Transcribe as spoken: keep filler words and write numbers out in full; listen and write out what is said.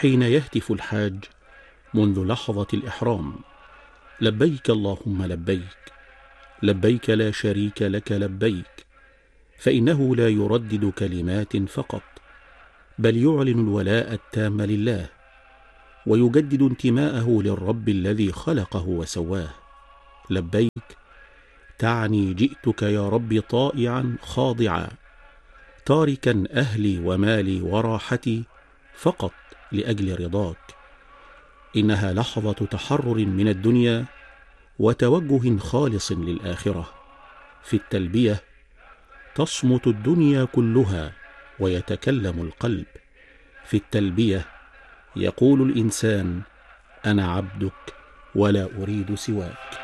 حين يهتف الحاج منذ لحظة الإحرام: لبيك اللهم لبيك، لبيك لا شريك لك لبيك، فإنه لا يردد كلمات فقط، بل يعلن الولاء التام لله، ويجدد انتماءه للرب الذي خلقه وسواه. لبيك تعني جئتك يا رب طائعا خاضعا، تاركا أهلي ومالي وراحتي فقط لأجل رضاك. إنها لحظة تحرر من الدنيا وتوجه خالص للآخرة. في التلبية تصمت الدنيا كلها ويتكلم القلب. في التلبية يقول الإنسان: أنا عبدك ولا أريد سواك.